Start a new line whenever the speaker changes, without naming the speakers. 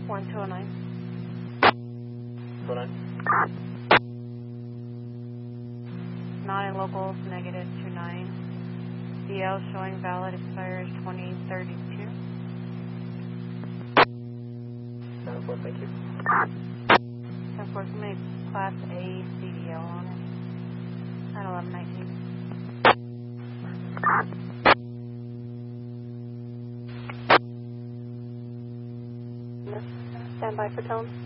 1209.
209.
Not in locals, negative 29. DL showing valid expires 2032.
904, thank you.
10-4, somebody class A CDL on it. At 1119. Stand by for tone.